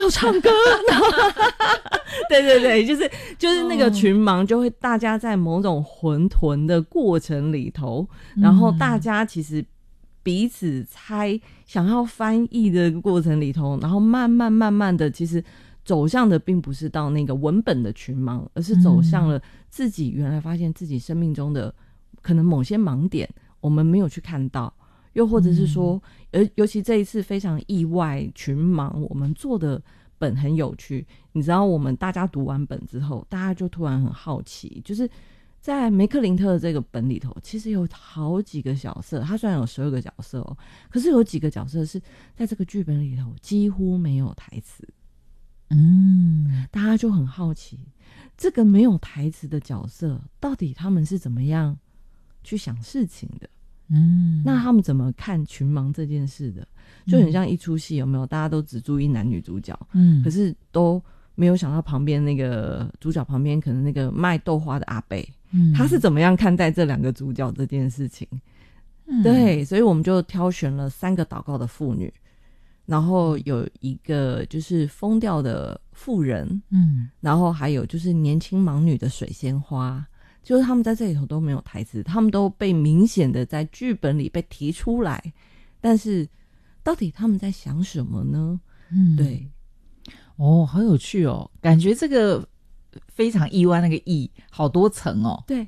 要唱歌对对对，就是那个群盲就会大家在某种混沌的过程里头，然后大家其实彼此猜想要翻译的过程里头，然后慢慢的其实走向的并不是到那个文本的群盲，而是走向了自己原来发现自己生命中的可能某些盲点我们没有去看到，又或者是说尤其这一次非常意外群盲我们做的本很有趣，你知道我们大家读完本之后大家就突然很好奇，就是在梅克林特的这个本里头其实有好几个角色，他虽然有12个角色哦，可是有几个角色是在这个剧本里头几乎没有台词。大家就很好奇这个没有台词的角色到底他们是怎么样去想事情的，那他们怎么看群盲这件事的，就很像一出戏有没有大家都只注意男女主角，可是都没有想到旁边那个主角旁边可能那个卖豆花的阿伯，他是怎么样看待这2个主角这件事情，对，所以我们就挑选了3个祷告的妇女，然后有一个就是疯掉的妇人，然后还有就是年轻盲女的水仙花，就是他们在这里头都没有台词，他们都被明显的在剧本里被提出来，但是到底他们在想什么呢？对， 好有趣哦，感觉这个非常意外，那个意好多层哦。 对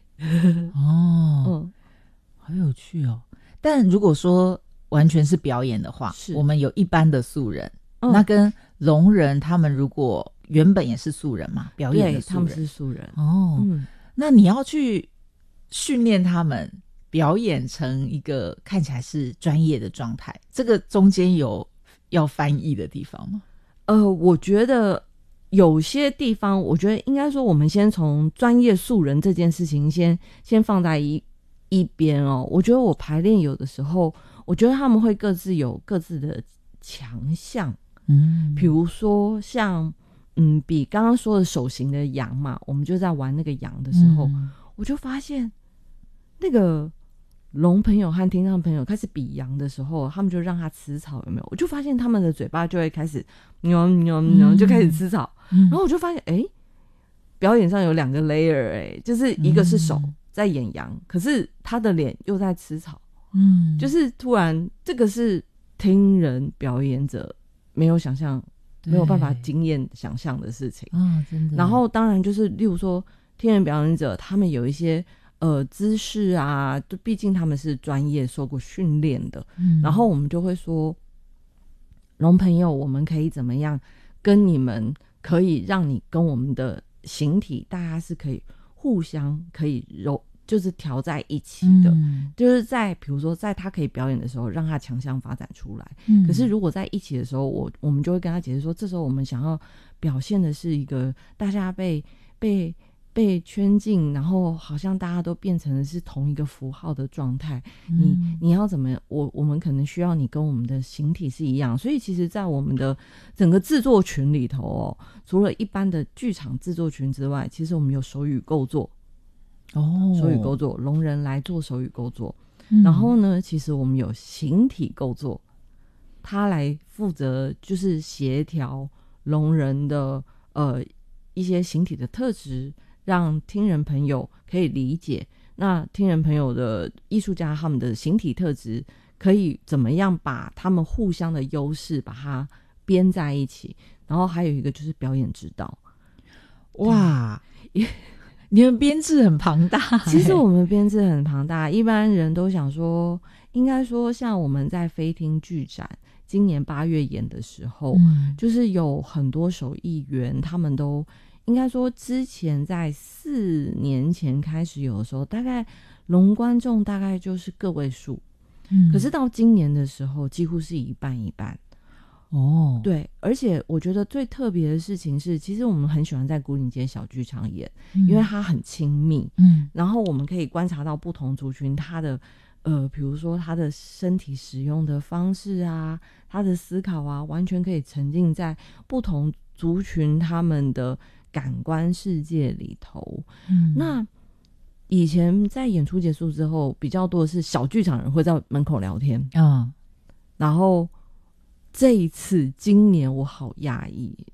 好有趣哦。但如果说完全是表演的话，我们有一般的素人，那跟聋人他们如果原本也是素人嘛，表演的素人， 对，他们是素人那你要去训练他们表演成一个看起来是专业的状态，这个中间有要翻译的地方吗？ 我觉得有些地方我觉得应该说我们先从专业素人这件事情先放在一边哦。我觉得我排练有的时候我觉得他们会各自有各自的强项，比如说像比刚刚说的手型的羊嘛，我们就在玩那个羊的时候，我就发现那个聋朋友和听障朋友开始比羊的时候，他们就让他吃草，有没有？我就发现他们的嘴巴就会开始喵喵喵，就开始吃草，然后我就发现表演上有2个 layer， 就是一个是手在演羊，可是他的脸又在吃草，就是突然这个是听人表演者没有想象，没有办法经验想象的事情真的。 然后当然就是例如说听人表演者他们有一些姿势啊，毕竟他们是专业受过训练的，然后我们就会说聋朋友我们可以怎么样跟你们可以让你跟我们的形体大家是可以互相可以就是调在一起的，就是在比如说在他可以表演的时候让他强项发展出来，可是如果在一起的时候我们就会跟他解释说，这时候我们想要表现的是一个大家被圈进，然后好像大家都变成的是同一个符号的状态，你要怎么我们可能需要你跟我们的形体是一样，所以其实在我们的整个制作群里头除了一般的剧场制作群之外，其实我们有手语构作手语构作，聋人来做手语构作，然后呢其实我们有形体构作，他来负责就是协调聋人的一些形体的特质，让听人朋友可以理解，那听人朋友的艺术家他们的形体特质可以怎么样把他们互相的优势把它编在一起，然后还有一个就是表演指导。 哇你们编制很庞大其实我们编制很庞大，一般人都想说应该说像我们在飞厅剧展今年8月演的时候，就是有很多手艺员他们都应该说之前在4年前开始有的时候大概聋观众大概就是个位数，可是到今年的时候几乎是一半一半对，而且我觉得最特别的事情是其实我们很喜欢在牯岭街小剧场演，因为它很亲密，然后我们可以观察到不同族群他的比如说他的身体使用的方式啊，他的思考啊，完全可以沉浸在不同族群他们的感官世界里头。那以前在演出结束之后比较多的是小剧场人会在门口聊天然后这一次今年我好讶异，